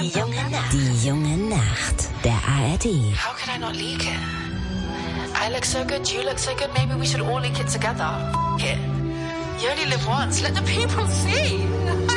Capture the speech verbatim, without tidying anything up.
Die junge Nacht. Die junge Nacht. Der A R D. How could I not leak it? I look so good, you look so good, maybe we should all leak it together. F*** it. You only live once, let the people see.